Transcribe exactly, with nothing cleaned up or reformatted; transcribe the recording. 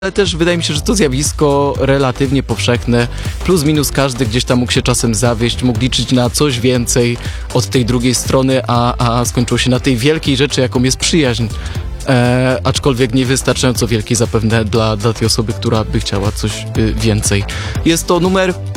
Ale też wydaje mi się, że to zjawisko relatywnie powszechne, plus minus każdy gdzieś tam mógł się czasem zawieść, mógł liczyć na coś więcej od tej drugiej strony, a, a skończyło się na tej wielkiej rzeczy, jaką jest przyjaźń. E, aczkolwiek niewystarczająco wielkiej zapewne dla, dla tej osoby, która by chciała coś y, więcej. Jest to numer